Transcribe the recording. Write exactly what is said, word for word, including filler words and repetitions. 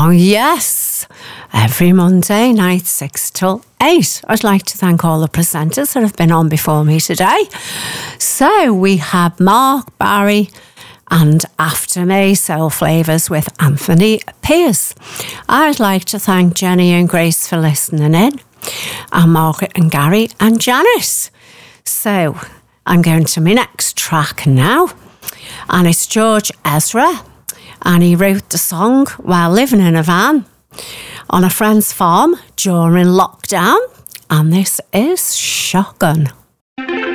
Oh, yes. Every Monday night, six till eight. I'd like to thank all the presenters that have been on before me today. So we have Mark, Barry, and After Me, Soul Flavours with Anthony Pierce. I'd like to thank Jenny and Grace for listening in, and Margaret and Gary and Janice. So I'm going to my next track now, and it's George Ezra, and he wrote the song while living in a van on a friend's farm during lockdown, and this is Shotgun.